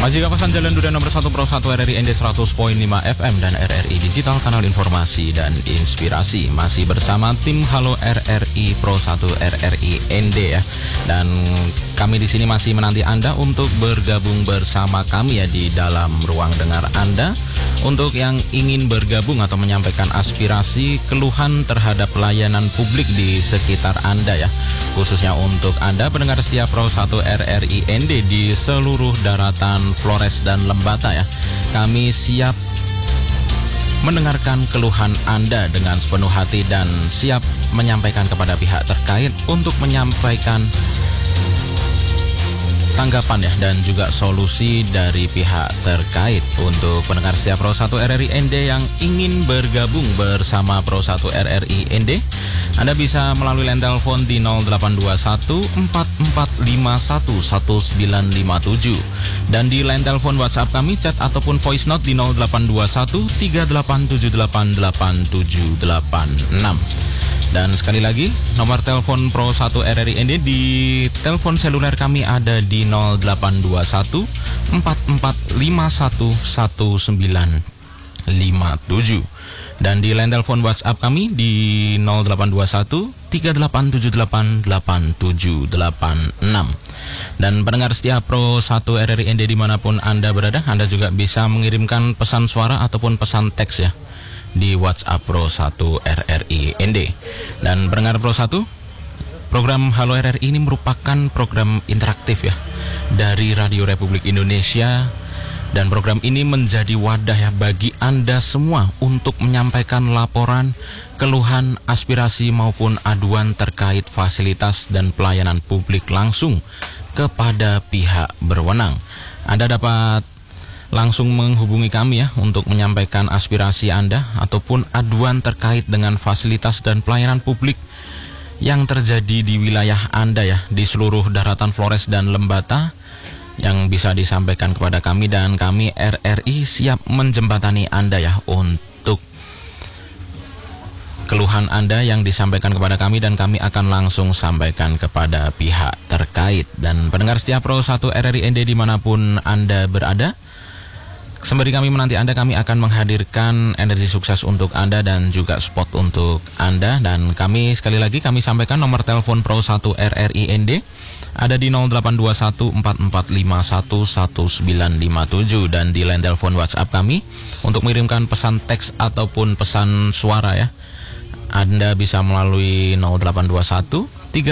Masih kawasan Jalan Duren nomor 1 Pro 1 RRI ND 100.5 FM dan RRI Digital, kanal informasi dan inspirasi. Masih bersama tim Halo RRI Pro 1 RRI ND ya. Dan kami di sini masih menanti Anda untuk bergabung bersama kami ya di dalam ruang dengar Anda. Untuk yang ingin bergabung atau menyampaikan aspirasi, keluhan terhadap layanan publik di sekitar Anda ya. Khususnya untuk Anda pendengar setia Pro 1 RRI ND di seluruh daratan Flores dan Lembata ya. Kami siap mendengarkan keluhan Anda dengan sepenuh hati dan siap menyampaikan kepada pihak terkait untuk menyampaikan tanggapan ya dan juga solusi dari pihak terkait. Untuk pendengar setia Pro 1 RRI ND yang ingin bergabung bersama Pro 1 RRI ND, Anda bisa melalui line telepon di 0821 4451 1957 dan di line telepon WhatsApp kami, chat ataupun voice note di 0821 38788786. Dan sekali lagi, nomor telepon Pro 1 RRI ND di telepon seluler kami ada di 0821 4451 1957 dan di line telepon WhatsApp kami di 0821 38788786. Dan pendengar setia Pro 1 RRI ND dimanapun Anda berada, Anda juga bisa mengirimkan pesan suara ataupun pesan teks ya di WhatsApp Pro 1 RRI ND. Dan pendengar Pro 1, program Halo RRI ini merupakan program interaktif ya dari Radio Republik Indonesia, dan program ini menjadi wadah ya bagi Anda semua untuk menyampaikan laporan, keluhan, aspirasi maupun aduan terkait fasilitas dan pelayanan publik langsung kepada pihak berwenang. Anda dapat langsung menghubungi kami ya untuk menyampaikan aspirasi Anda ataupun aduan terkait dengan fasilitas dan pelayanan publik yang terjadi di wilayah Anda ya, di seluruh daratan Flores dan Lembata, yang bisa disampaikan kepada kami, dan kami RRI siap menjembatani Anda ya untuk keluhan Anda yang disampaikan kepada kami, dan kami akan langsung sampaikan kepada pihak terkait. Dan pendengar setia Pro 1 RRI ND dimanapun Anda berada, sembari kami menanti Anda, kami akan menghadirkan energi sukses untuk Anda dan juga spot untuk Anda. Dan kami sekali lagi kami sampaikan nomor telepon Pro 1 RRI ND ada di 0821 4451 1957 dan di line telepon WhatsApp kami untuk mengirimkan pesan teks ataupun pesan suara ya. Anda bisa melalui 0821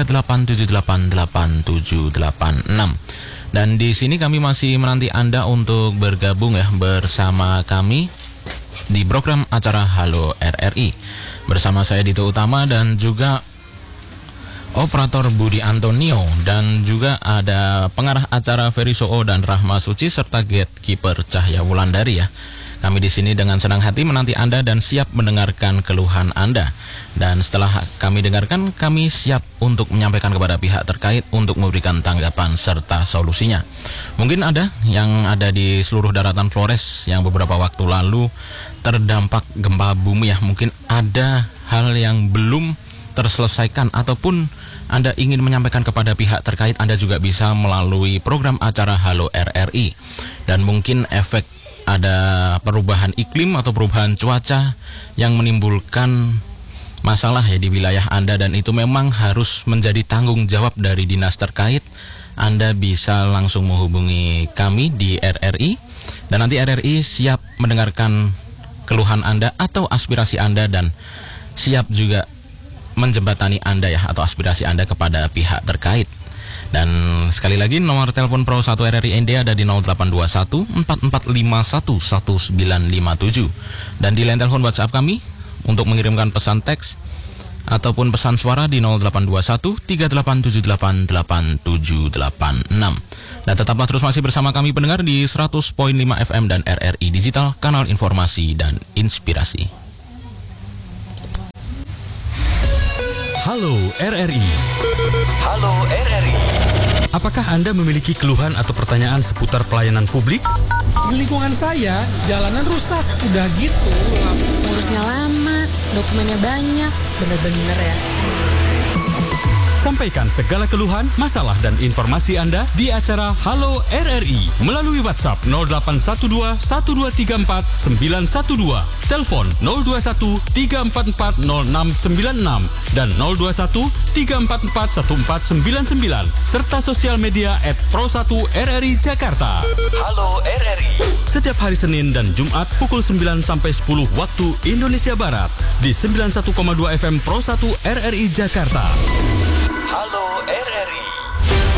38788786. Dan di sini kami masih menanti Anda untuk bergabung ya bersama kami di program acara Halo RRI. Bersama saya Dito Utama dan juga operator Budi Antonio, dan juga ada pengarah acara Ferry Soo dan Rahma Suci serta gatekeeper Cahya Wulandari ya. Kami di sini dengan senang hati menanti Anda dan siap mendengarkan keluhan Anda. Dan setelah kami dengarkan, kami siap untuk menyampaikan kepada pihak terkait untuk memberikan tanggapan serta solusinya. Mungkin ada yang ada di seluruh daratan Flores yang beberapa waktu lalu terdampak gempa bumi ya. Mungkin ada hal yang belum terselesaikan ataupun Anda ingin menyampaikan kepada pihak terkait, Anda juga bisa melalui program acara Halo RRI. Dan mungkin efek ada perubahan iklim atau perubahan cuaca yang menimbulkan masalah ya di wilayah Anda, dan itu memang harus menjadi tanggung jawab dari dinas terkait. Anda bisa langsung menghubungi kami di RRI, dan nanti RRI siap mendengarkan keluhan Anda atau aspirasi Anda dan siap juga menjembatani Anda ya atau aspirasi Anda kepada pihak terkait. Dan sekali lagi nomor telepon Pro 1 RRI ND ada di 0821 4451 1957 dan di line telepon WhatsApp kami untuk mengirimkan pesan teks ataupun pesan suara di 0821 38788786. Dan tetaplah terus masih bersama kami pendengar di 100.5 FM dan RRI Digital, kanal informasi dan inspirasi. Halo RRI. Halo RRI. Apakah Anda memiliki keluhan atau pertanyaan seputar pelayanan publik? Di lingkungan saya, jalanan rusak. Udah gitu, ngurusnya lama, dokumennya banyak. Bener-bener ya. Sampaikan segala keluhan, masalah dan informasi Anda di acara Halo RRI melalui WhatsApp 0812 1234 912, telepon 021 344 0696 dan 021 344 1499 serta sosial media @pro1rri Jakarta. Halo RRI. Setiap hari Senin dan Jumat pukul 9 sampai 10 waktu Indonesia Barat di 91,2 FM Pro 1 RRI Jakarta. Halo RRI.